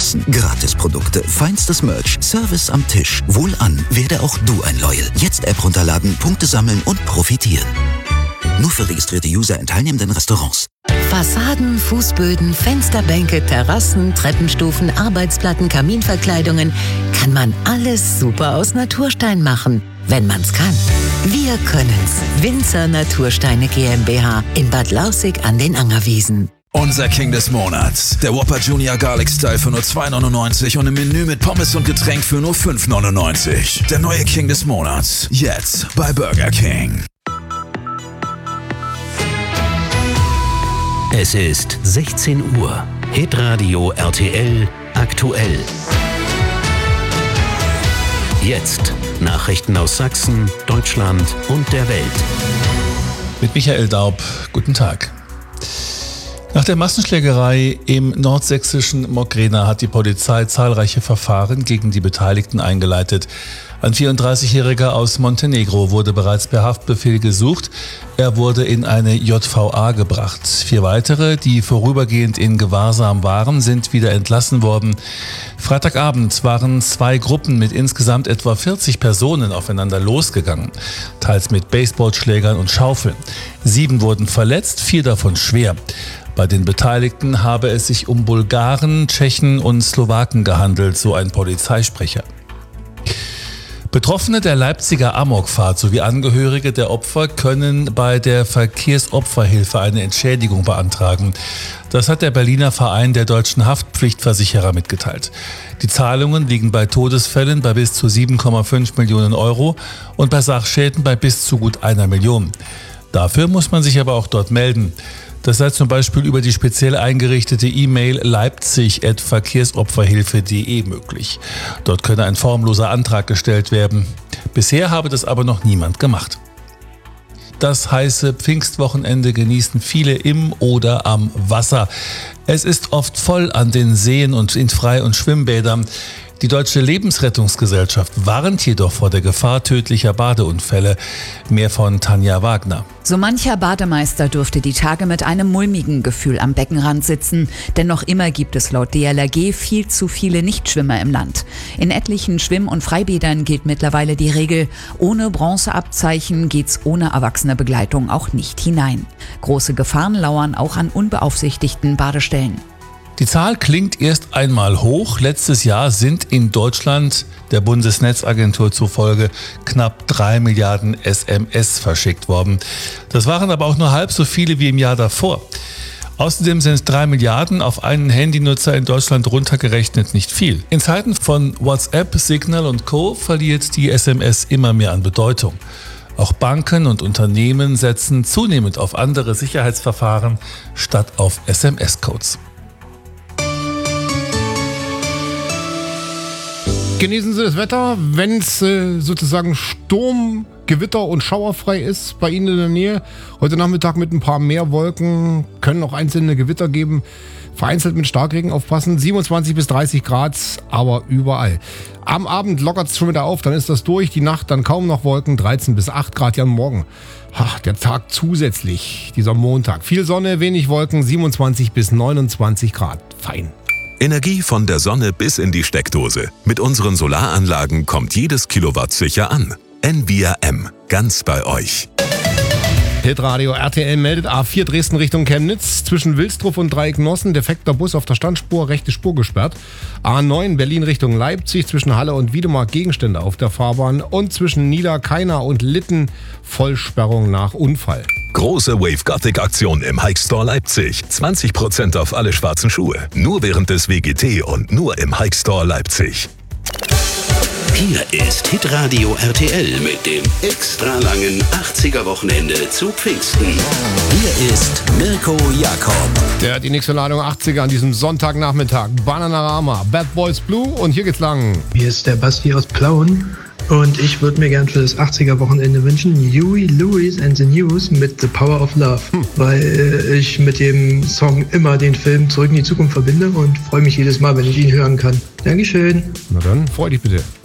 Terrassen, Gratisprodukte, feinstes Merch, Service am Tisch. Wohlan, werde auch du ein Loyal. Jetzt App runterladen, Punkte sammeln und profitieren. Nur für registrierte User in teilnehmenden Restaurants. Fassaden, Fußböden, Fensterbänke, Terrassen, Treppenstufen, Arbeitsplatten, Kaminverkleidungen. Kann man alles super aus Naturstein machen, wenn man's kann. Wir können's. Winzer Natursteine GmbH in Bad Lausick an den Angerwiesen. Unser King des Monats. Der Whopper Junior Garlic Style für nur 2,99 und im Menü mit Pommes und Getränk für nur 5,99. Der neue King des Monats. Jetzt bei Burger King. Es ist 16 Uhr. Hitradio RTL aktuell. Jetzt Nachrichten aus Sachsen, Deutschland und der Welt. Mit Michael Daub. Guten Tag. Nach der Massenschlägerei im nordsächsischen Mokrana hat die Polizei zahlreiche Verfahren gegen die Beteiligten eingeleitet. Ein 34-Jähriger aus Montenegro wurde bereits per Haftbefehl gesucht. Er wurde in eine JVA gebracht. 4 weitere, die vorübergehend in Gewahrsam waren, sind wieder entlassen worden. Freitagabend waren 2 Gruppen mit insgesamt etwa 40 Personen aufeinander losgegangen, teils mit Baseballschlägern und Schaufeln. 7 wurden verletzt, 4 davon schwer. Bei den Beteiligten habe es sich um Bulgaren, Tschechen und Slowaken gehandelt, so ein Polizeisprecher. Betroffene der Leipziger Amokfahrt sowie Angehörige der Opfer können bei der Verkehrsopferhilfe eine Entschädigung beantragen. Das hat der Berliner Verein der deutschen Haftpflichtversicherer mitgeteilt. Die Zahlungen liegen bei Todesfällen bei bis zu 7,5 Millionen Euro und bei Sachschäden bei bis zu gut 1 Million. Dafür muss man sich aber auch dort melden. Das sei zum Beispiel über die speziell eingerichtete E-Mail leipzig@verkehrsopferhilfe.de möglich. Dort könne ein formloser Antrag gestellt werden. Bisher habe das aber noch niemand gemacht. Das heiße Pfingstwochenende genießen viele im oder am Wasser. Es ist oft voll an den Seen und in Frei- und Schwimmbädern. Die Deutsche Lebensrettungsgesellschaft warnt jedoch vor der Gefahr tödlicher Badeunfälle. Mehr von Tanja Wagner. So mancher Bademeister dürfte die Tage mit einem mulmigen Gefühl am Beckenrand sitzen. Denn noch immer gibt es laut DLRG viel zu viele Nichtschwimmer im Land. In etlichen Schwimm- und Freibädern gilt mittlerweile die Regel, ohne Bronzeabzeichen geht's ohne erwachsene Begleitung auch nicht hinein. Große Gefahren lauern auch an unbeaufsichtigten Badestellen. Die Zahl klingt erst einmal hoch. Letztes Jahr sind in Deutschland der Bundesnetzagentur zufolge knapp 3 Milliarden SMS verschickt worden. Das waren aber auch nur halb so viele wie im Jahr davor. Außerdem sind 3 Milliarden auf einen Handynutzer in Deutschland runtergerechnet nicht viel. In Zeiten von WhatsApp, Signal und Co. verliert die SMS immer mehr an Bedeutung. Auch Banken und Unternehmen setzen zunehmend auf andere Sicherheitsverfahren statt auf SMS-Codes. Genießen Sie das Wetter, wenn es sozusagen Sturm, Gewitter und schauerfrei ist bei Ihnen in der Nähe. Heute Nachmittag mit ein paar mehr Wolken, können auch einzelne Gewitter geben. Vereinzelt mit Starkregen aufpassen, 27 bis 30 Grad, aber überall. Am Abend lockert es schon wieder auf, dann ist das durch. Die Nacht dann kaum noch Wolken, 13 bis 8 Grad ja morgen. Ach, der Tag zusätzlich, dieser Montag. Viel Sonne, wenig Wolken, 27 bis 29 Grad. Fein. Energie von der Sonne bis in die Steckdose. Mit unseren Solaranlagen kommt jedes Kilowatt sicher an. Envia M. Ganz bei euch. Hitradio RTL meldet A4 Dresden Richtung Chemnitz. Zwischen Wilsdruff und Dreiecknossen defekter Bus auf der Standspur, rechte Spur gesperrt. A9 Berlin Richtung Leipzig. Zwischen Halle und Wiedemark Gegenstände auf der Fahrbahn. Und zwischen Niederkeiner und Litten Vollsperrung nach Unfall. Große Wave Gothic Aktion im Hike Store Leipzig. 20% auf alle schwarzen Schuhe. Nur während des WGT und nur im Hike Store Leipzig. Hier ist Hitradio RTL mit dem extra langen 80er-Wochenende zu Pfingsten. Hier ist Mirko Jakob. Der hat die nächste Ladung 80er an diesem Sonntagnachmittag. Bananarama, Bad Boys Blue und hier geht's lang. Hier ist der Basti aus Plauen. Und ich würde mir gern für das 80er-Wochenende wünschen, Huey Lewis and the News mit The Power of Love, weil ich mit dem Song immer den Film Zurück in die Zukunft verbinde und freue mich jedes Mal, wenn ich ihn hören kann. Dankeschön. Na dann, freu dich bitte.